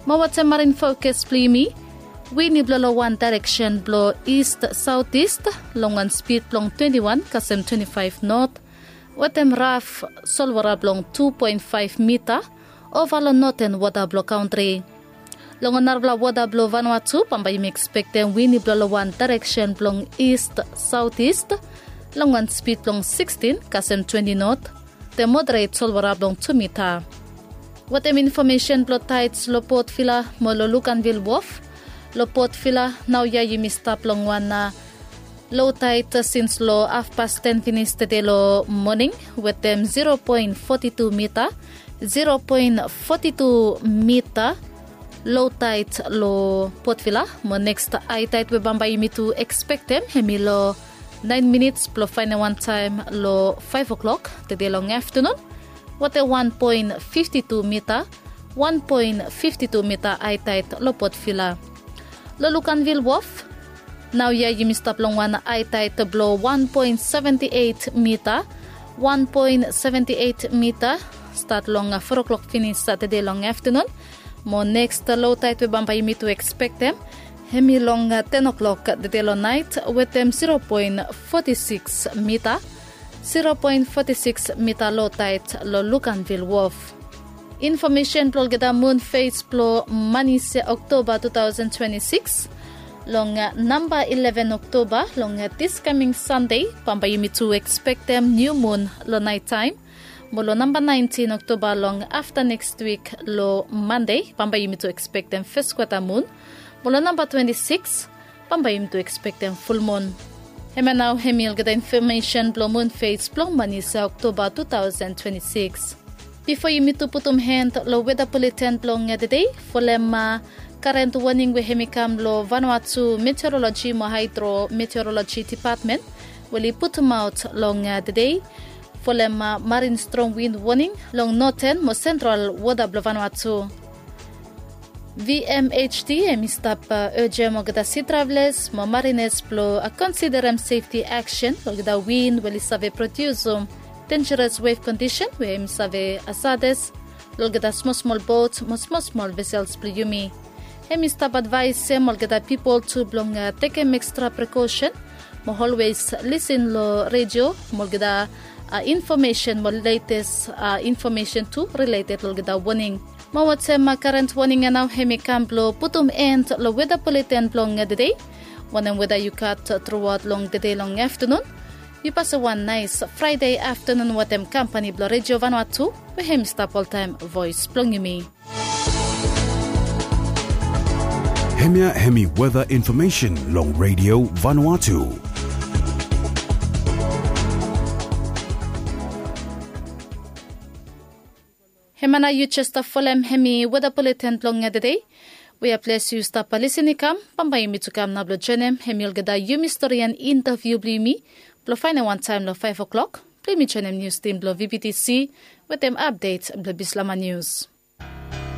Mawate marine focus plimi. Winnie blow one direction blow east southeast long one speed long 21 kasem 25 north. Watem raf solwara blong 2.5 meter over lo northern water blow country. Long narbla water blow Vanuatu pambay me expecting winnie blow one direction blong east southeast long one speed blong 16 kasem 20 north. The moderate solwara blong 2 meter. Watem information blow tides lo Port Vila molo Lucanville Wharf. Lo Port Vila now ya yimi stop long one low tide since low 10:30 finished today low morning with them 0.42 meter 0.42 meter low tide low Port Vila. Mo next high tide we bamba yimi to expect them hemi low 9 minutes plus final one time low 5 o'clock today long afternoon. What a 1.52 meter 1.52 meter high tide low Port Vila. Lo Lucanville Wharf now ya yimi stop long one high tide to blow 1.78 meter 1.78 meter start long 4 o'clock finish Saturday long afternoon. Mo next low tide we bamba yimi to expect them hemi long 10 o'clock the day long night with them 0.46 meter 0.46 meter low tide lo Lucanville Wharf. Information plol geda moon phase plo manise October 2026 long number 11 October long this coming Sunday pamba yimi to expect them new moon lo night time. Molo number 19 October long after next week lo Monday pamba yimi to expect them first quarter moon. Molo number 26 pamba yimi to expect them full moon. Hema now hemil geda information plo moon phase plo manise October 2026. Before you meet to put hand lo weather bulletin long the day for lemma current warning we hemikam lo Vanuatu meteorology mo hydro meteorology department will put out long the day for lemma marine strong wind warning long northern mo central water blo Vanuatu. VMHD emistap urge mo gada sea travelers mo mariners blo a consider safety action lo gada wind will save produce dangerous wave condition we save asades lolgada small boats small vessels pliyumi. Hemi stop advice molgada people to blong take extra precaution mo always listen lo radio molgada information mo latest information to related lolgada warning. Mawatsema current warning now hemi camplo putum end lo weather bulletin blong the day when weather you cut throughout long the day long afternoon. You pass a one nice Friday afternoon with them company blo Radio Vanuatu we hem stop all time voice plongimi. Hemia Hemi weather information long Radio Vanuatu. Hemana you just a folem hemi weather bulletin long the day. We are pleased you stop a listening kam pambay mi to kam na blo jenem hemil gada you historian interview blimi. Blo final one time lo 5 o'clock. Play me channel news team blo VBTC with them updates blo Bislama news.